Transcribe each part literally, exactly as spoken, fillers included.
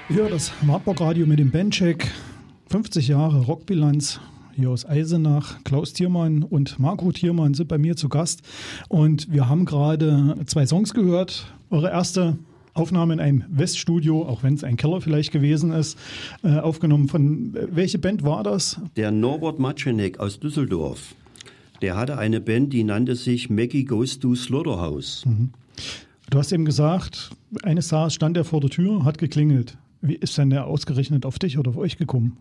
Ja, das Wartburg-Radio mit dem Bandcheck. fünfzig Jahre Rockbilanz. Hier aus Eisenach. Klaus Thiermann und Marco Thiermann sind bei mir zu Gast. Und wir haben gerade zwei Songs gehört. Eure erste Aufnahme in einem Weststudio, auch wenn es ein Keller vielleicht gewesen ist, äh, aufgenommen. Von äh, welche Band war das? Der Norbert Matschenek aus Düsseldorf. Der hatte eine Band, die nannte sich Mackie Goes to Slaughterhouse. Mhm. Du hast eben gesagt, eines Tages stand er vor der Tür, hat geklingelt. Wie ist denn der ausgerechnet auf dich oder auf euch gekommen?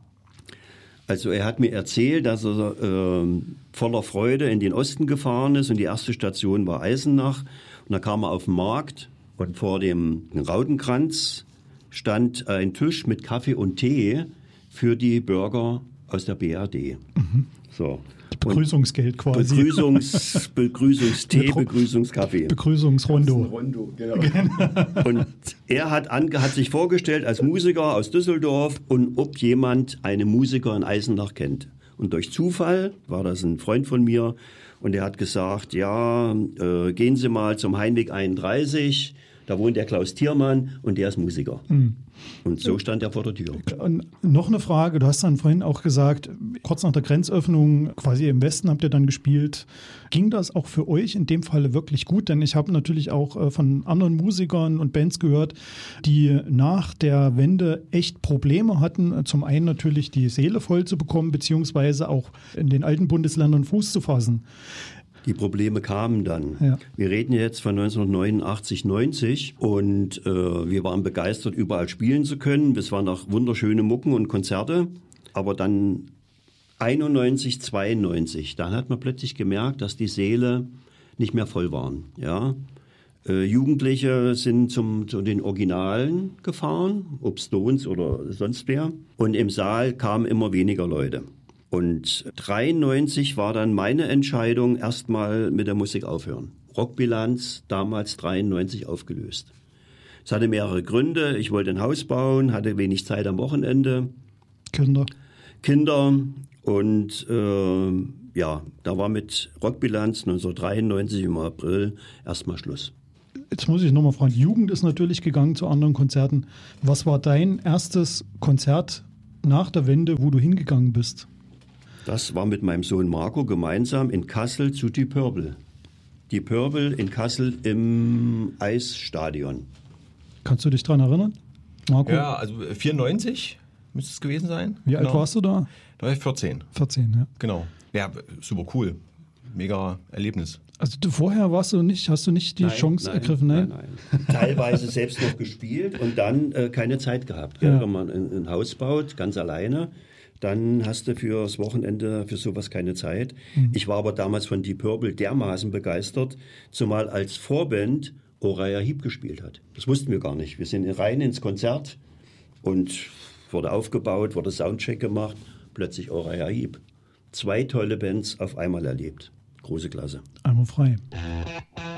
Also er hat mir erzählt, dass er äh, voller Freude in den Osten gefahren ist und die erste Station war Eisenach. Und da kam er auf den Markt und vor dem Rautenkranz stand ein Tisch mit Kaffee und Tee für die Bürger aus der B R D. Mhm. So. Begrüßungsgeld quasi. Begrüßungs, Begrüßungstee, Begrüßungskaffee. Begrüßungsrondo. Rondo, genau. Und er hat, ange, hat sich vorgestellt als Musiker aus Düsseldorf und ob jemand einen Musiker in Eisenach kennt. Und durch Zufall war das ein Freund von mir und er hat gesagt, ja, äh, gehen Sie mal zum Heinweg einunddreißig, da wohnt der Klaus Thiermann und der ist Musiker. Mhm. Und so stand er vor der Tür. Und noch eine Frage, du hast dann vorhin auch gesagt, kurz nach der Grenzöffnung, quasi im Westen habt ihr dann gespielt. Ging das auch für euch in dem Falle wirklich gut? Denn ich habe natürlich auch von anderen Musikern und Bands gehört, die nach der Wende echt Probleme hatten, zum einen natürlich die Seele voll zu bekommen, beziehungsweise auch in den alten Bundesländern Fuß zu fassen. Die Probleme kamen dann. Ja. Wir reden jetzt von neunzehnhundertneunundachtzig, neunzig und äh, wir waren begeistert, überall spielen zu können. Es waren auch wunderschöne Mucken und Konzerte. Aber dann einundneunzig, zweiundneunzig, da hat man plötzlich gemerkt, dass die Säle nicht mehr voll waren. Ja? Äh, Jugendliche sind zum, zu den Originalen gefahren, ob Stones oder sonst wer. Und im Saal kamen immer weniger Leute. Und dreiundneunzig war dann meine Entscheidung, erstmal mit der Musik aufhören. Rockbilanz, damals dreiundneunzig aufgelöst. Es hatte mehrere Gründe. Ich wollte ein Haus bauen, hatte wenig Zeit am Wochenende. Kinder. Kinder. Und äh, ja, da war mit Rockbilanz neunzehnhundertdreiundneunzig im April erstmal Schluss. Jetzt muss ich nochmal fragen, Jugend ist natürlich gegangen zu anderen Konzerten. Was war dein erstes Konzert nach der Wende, wo du hingegangen bist? Das war mit meinem Sohn Marco gemeinsam in Kassel zu Die Purple. Die Purple in Kassel im Eisstadion. Kannst du dich daran erinnern, Marco? Ja, also vierundneunzig müsste es gewesen sein. Wie genau. alt warst du da? Da war ich vierzehn. vierzehn, ja. Genau. Ja, super cool. Mega Erlebnis. Also du, vorher warst du nicht, hast du nicht die nein, Chance nein, ergriffen? Nein? Nein, nein. Teilweise selbst noch gespielt und dann äh, keine Zeit gehabt. Gell? Ja. Wenn man ein, ein Haus baut, ganz alleine, dann hast du fürs Wochenende für sowas keine Zeit. Mhm. Ich war aber damals von Deep Purple dermaßen begeistert, zumal als Vorband Uriah Heep gespielt hat. Das wussten wir gar nicht. Wir sind rein ins Konzert und wurde aufgebaut, wurde Soundcheck gemacht, plötzlich Uriah Heep. Zwei tolle Bands auf einmal erlebt. Große Klasse. Einmal frei.